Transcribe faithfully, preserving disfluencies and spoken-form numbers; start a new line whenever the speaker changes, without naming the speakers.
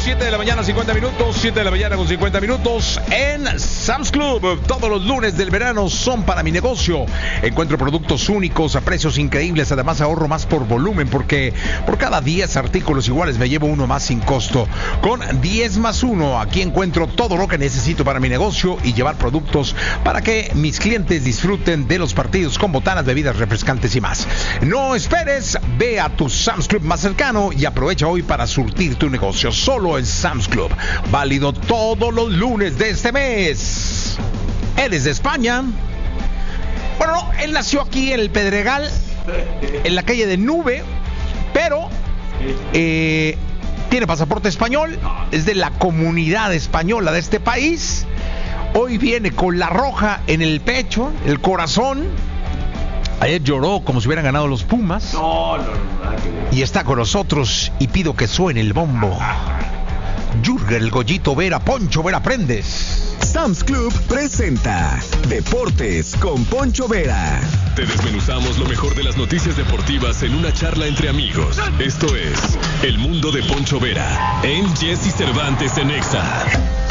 siete de la mañana, cincuenta minutos. siete de la mañana con cincuenta minutos en Sam's Club. Todos los lunes del verano son para mi negocio. Encuentro productos únicos a precios increíbles. Además, ahorro más por volumen porque por cada diez artículos iguales me llevo uno más sin costo. Con diez más uno, aquí encuentro todo lo que necesito para mi negocio y llevar productos para que mis clientes disfruten de los partidos con botanas, bebidas refrescantes y más. No esperes, ve a tu Sam's Club más cercano y aprovecha hoy para surtir tu negocio. Solo en Sam's Club. Válido todos los lunes de este mes. ¿Eres de España? Bueno, no, él nació aquí en el Pedregal, en la calle de Nube, pero eh, tiene pasaporte español, es de la comunidad española de este país. Hoy viene con la roja en el pecho, el corazón. Ayer lloró como si hubieran ganado los Pumas.
No, no, no.
Y está con nosotros y pido que suene el bombo. Jürgen el Goyito Vera, Poncho Vera Prendes.
Sam's Club presenta Deportes con Poncho Vera.
Te desmenuzamos lo mejor de las noticias deportivas en una charla entre amigos. Esto es El Mundo de Poncho Vera en Jesse Cervantes en Exa.